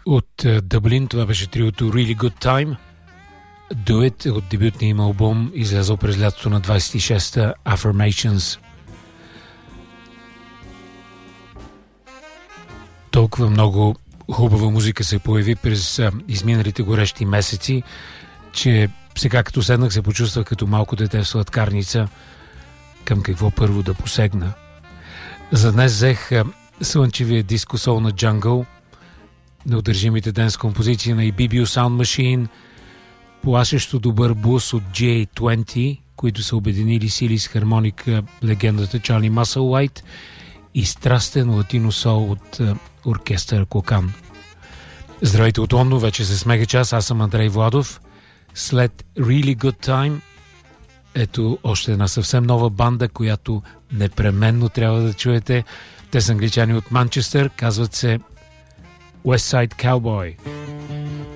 От Дъблин това беше триото Really Good Time. Do It от дебютния им албум, излязъл през лятото на 26-та, Affirmations. Толкова много хубава музика се появи през изминалите горещи месеци, че сега като седнах се почувствах като малко дете в сладкарница към какво първо да посегна. За днес взех слънчевия диско сол на Jungle, неудържимите денс композиции на EBBU Sound Machine, плашещо добър блус от J20, които са обединили сили с хармоника легендата Чарли Масълуайт, и страстен латино сол от оркестър Кокан. Здравейте от Лондон, вече се смега час, аз съм Андрей Владов. След Really Good Time, ето още една съвсем нова банда, която непременно трябва да чуете. Те са англичани от Манчестър, казват се West Side Cowboy.